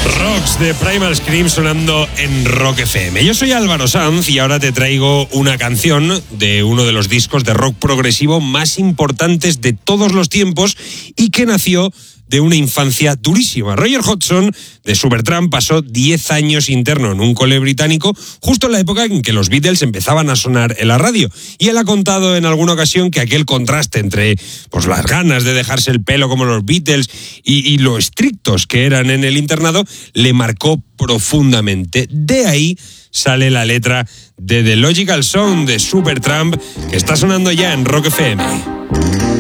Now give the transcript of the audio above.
Rocks de Primal Scream sonando en Rock FM. Yo soy Álvaro Sanz y ahora te traigo una canción de uno de los discos de rock progresivo más importantes de todos los tiempos y que nació de una infancia durísima. Roger Hodgson, de Supertramp, pasó 10 años interno en un cole británico, justo en la época en que los Beatles empezaban a sonar en la radio. Y él ha contado en alguna ocasión que aquel contraste entre pues, las ganas de dejarse el pelo como los Beatles y lo estrictos que eran en el internado, le marcó profundamente. De ahí sale la letra de The Logical Song de Supertramp, que está sonando ya en Rock FM.